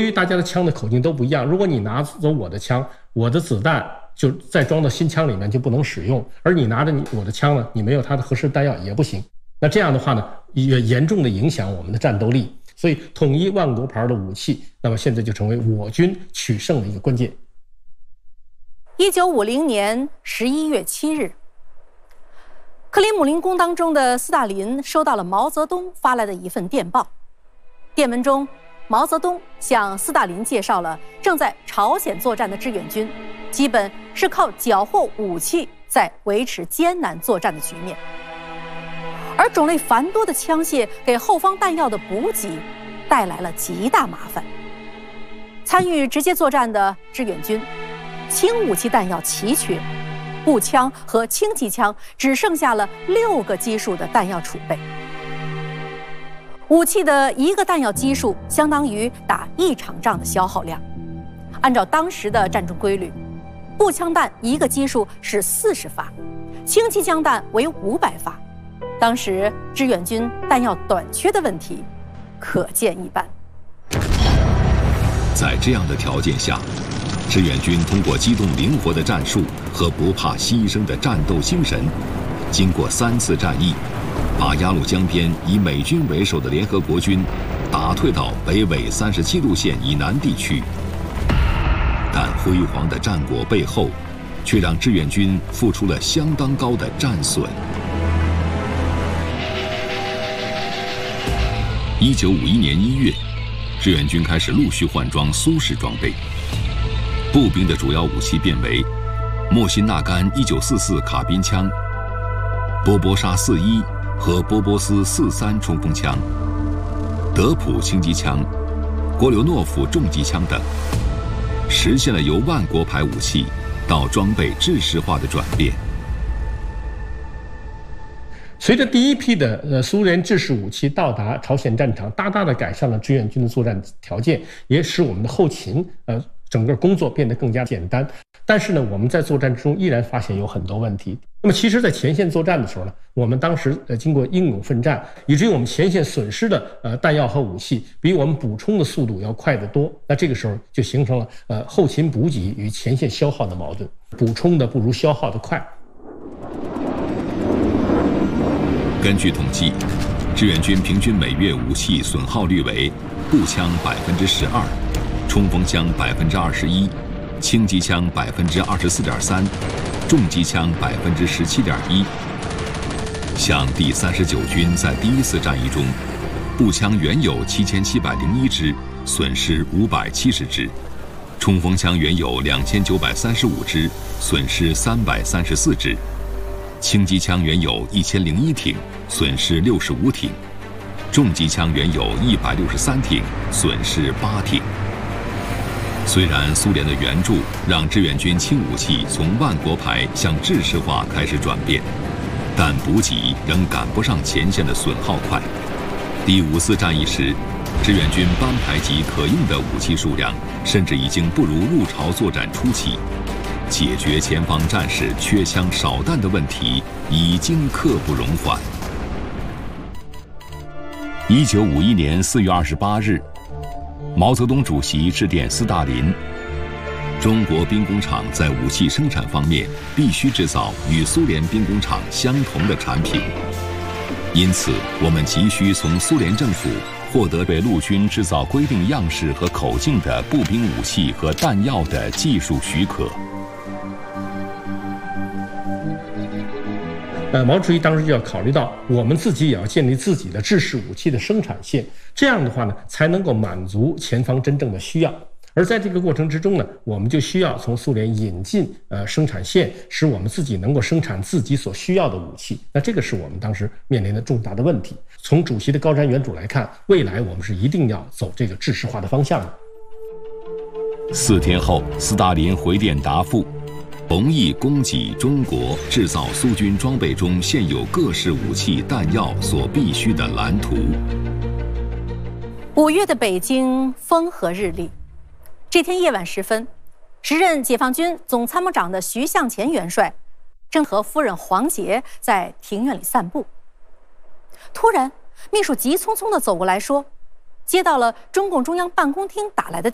于大家的枪的口径都不一样，如果你拿走我的枪，我的子弹就再装到新枪里面就不能使用，而你拿着我的枪呢，你没有它的合适弹药也不行。那这样的话呢，也严重的影响我们的战斗力。所以统一万国牌的武器，那么现在就成为我军取胜的一个关键。 1950年11月7日，克里姆林宫当中的斯大林收到了毛泽东发来的一份电报。电文中，毛泽东向斯大林介绍了正在朝鲜作战的志愿军，基本是靠缴获武器在维持艰难作战的局面。而种类繁多的枪械给后方弹药的补给带来了极大麻烦。参与直接作战的志愿军，轻武器弹药奇缺，步枪和轻机枪只剩下了6个基数的弹药储备。武器的1个弹药基数相当于打1场仗的消耗量。按照当时的战争规律，步枪弹1个基数是40发，轻机枪弹为500发。当时志愿军弹药短缺的问题可见一斑。 在这样的条件下，志愿军通过机动灵活的战术和不怕牺牲的战斗精神，经过3次战役，把鸭绿江边以美军为首的联合国军打退到北纬37度线以南地区。但辉煌的战果背后，却让志愿军付出了相当高的战损。1951年1月，志愿军开始陆续换装苏式装备。步兵的主要武器变为莫辛纳甘1944卡宾枪、波波沙41和波波斯43冲锋枪、德普轻机枪、郭留诺夫重机枪等，实现了由万国牌武器到装备制式化的转变。 随着第一批的苏联制式武器到达朝鲜战场，大大的改善了志愿军的作战条件，也使我们的后勤整个工作变得更加简单。但是呢，我们在作战之中依然发现有很多问题。那么其实在前线作战的时候呢，我们当时经过英勇奋战，以至于我们前线损失的弹药和武器比我们补充的速度要快得多。那这个时候就形成了后勤补给与前线消耗的矛盾，补充的不如消耗的快。 根据统计，志愿军平均每月武器损耗率为步枪12%，冲锋枪21%，轻机枪24.3%，重机枪17.1%。像第39军在第1次战役中，步枪原有7701支，损失570支；冲锋枪原有2935支，损失334支。轻机枪原有1001挺，损失65挺；重机枪原有163挺，损失8挺。虽然苏联的援助让志愿军轻武器从万国牌向制式化开始转变，但补给仍赶不上前线的损耗快。第5次战役时，志愿军班排级可用的武器数量甚至已经不如入朝作战初期。解决前方战士缺枪少弹的问题已经刻不容缓。1951年4月28日，毛泽东主席致电斯大林，中国兵工厂在武器生产方面必须制造与苏联兵工厂相同的产品，因此我们急需从苏联政府获得为陆军制造规定样式和口径的步兵武器和弹药的技术许可。毛主席当时就要考虑到，我们自己也要建立自己的制式武器的生产线，这样的话呢，才能够满足前方真正的需要。而在这个过程之中呢，我们就需要从苏联引进生产线，使我们自己能够生产自己所需要的武器。那这个是我们当时面临的重大的问题。从主席的高瞻远瞩来看，未来我们是一定要走这个制式化的方向的。4天后，斯大林回电答复，同意供给中国制造苏军装备中现有各式武器弹药所必须的蓝图。 5月的北京风和日丽。这天夜晚时分，时任解放军总参谋长的徐向前元帅正和夫人黄杰在庭院里散步。突然，秘书急匆匆地走过来说，接到了中共中央办公厅打来的